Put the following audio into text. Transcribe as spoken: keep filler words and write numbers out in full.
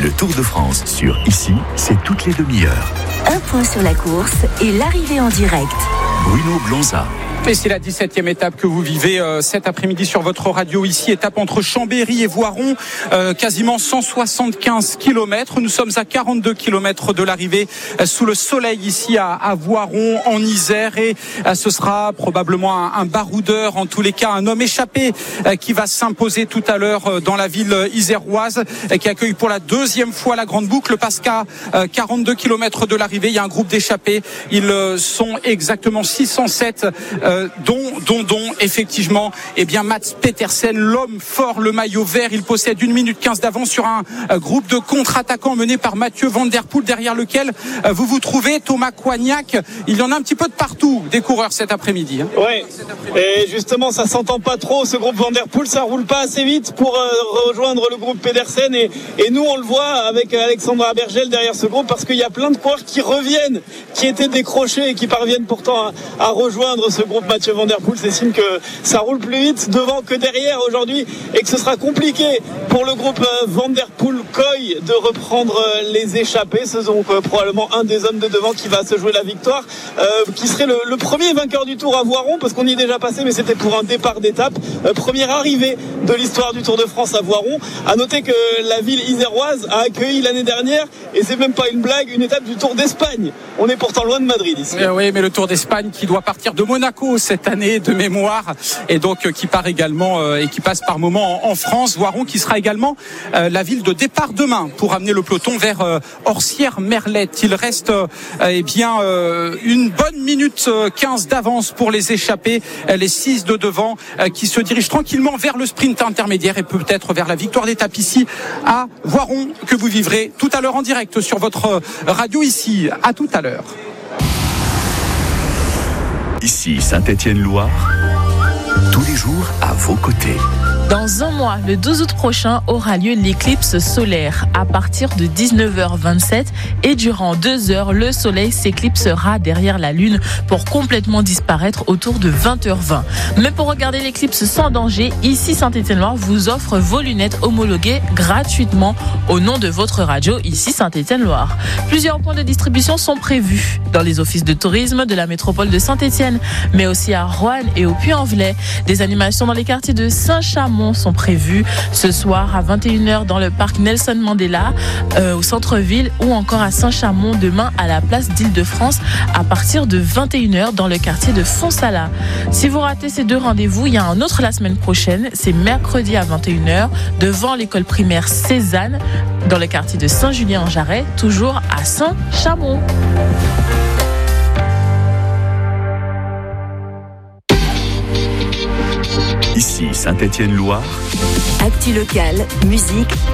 Le Tour de France sur Ici, c'est toutes les demi-heures. Un point sur la course et l'arrivée en direct. Bruno Blonza. Et c'est la dix-septième étape que vous vivez euh, cet après-midi sur votre radio ici, étape entre Chambéry et Voiron, euh, quasiment cent soixante-quinze kilomètres. Nous sommes à quarante-deux kilomètres de l'arrivée euh, sous le soleil ici à, à Voiron en Isère et euh, ce sera probablement un, un baroudeur, en tous les cas un homme échappé euh, qui va s'imposer tout à l'heure euh, dans la ville iséroise euh, qui accueille pour la deuxième fois la Grande Boucle parce qu'à euh, quarante-deux kilomètres de l'arrivée, il y a un groupe d'échappés. Ils euh, sont exactement six cent sept euh, Euh, dont, dont, dont, effectivement, eh bien, Mats Petersen, l'homme fort, le maillot vert, il possède une minute quinze d'avance sur un euh, groupe de contre-attaquants mené par Mathieu Van Der Poel, derrière lequel euh, vous vous trouvez, Thomas Coignac. Il y en a un petit peu de partout, des coureurs cet après-midi. Hein. Oui, et justement, ça s'entend pas trop, ce groupe Van Der Poel, ça roule pas assez vite pour euh, rejoindre le groupe Pedersen, et, et nous, on le voit avec Alexandra Bergel derrière ce groupe, parce qu'il y a plein de coureurs qui reviennent, qui étaient décrochés et qui parviennent pourtant à, à rejoindre ce groupe Mathieu Van Der Poel. C'est signe que ça roule plus vite devant que derrière aujourd'hui et que ce sera compliqué pour le groupe Van Der Poel-Koy de reprendre les échappées. C'est donc probablement un des hommes de devant qui va se jouer la victoire, euh, qui serait le, le premier vainqueur du Tour à Voiron, parce qu'on y est déjà passé, mais c'était pour un départ d'étape. Euh, première arrivée de l'histoire du Tour de France à Voiron. À noter que la ville iséroise a accueilli l'année dernière, et c'est même pas une blague, une étape du Tour d'Espagne. On est pourtant loin de Madrid ici. Mais oui, mais le Tour d'Espagne qui doit partir de Monaco cette année de mémoire, et donc euh, qui part également euh, et qui passe par moment en, en France. Voiron qui sera également euh, la ville de départ demain pour amener le peloton vers euh, Orsières-Merlette. Il reste euh, eh bien euh, une bonne minute euh, quinze d'avance pour les échappés, euh, les six de devant euh, qui se dirigent tranquillement vers le sprint intermédiaire et peut-être vers la victoire d'étape ici à Voiron, que vous vivrez tout à l'heure en direct sur votre radio ici. À tout à l'heure. Ici, Saint-Étienne-Loire, tous les jours à vos côtés. Dans un mois, le douze août prochain, aura lieu l'éclipse solaire à partir de dix-neuf heures vingt-sept et durant deux heures, le soleil s'éclipsera derrière la lune pour complètement disparaître autour de vingt heures vingt. Mais pour regarder l'éclipse sans danger, ici Saint-Étienne-Loire vous offre vos lunettes homologuées gratuitement au nom de votre radio, ici Saint-Étienne-Loire. Plusieurs points de distribution sont prévus dans les offices de tourisme de la métropole de Saint-Étienne, mais aussi à Roanne et au Puy-en-Velay. Des animations dans les quartiers de Saint-Chamond sont prévus ce soir à vingt et une heures dans le parc Nelson Mandela, euh, au centre-ville, ou encore à Saint-Chamond demain à la place d'Île-de-France à partir de vingt et une heures dans le quartier de Fonsala. Si vous ratez ces deux rendez-vous, il y a un autre la semaine prochaine, c'est mercredi à vingt et une heures devant l'école primaire Cézanne dans le quartier de Saint-Julien-en-Jarret, toujours à Saint-Chamond. Ici, Saint-Étienne-Loire. Actu local, musique,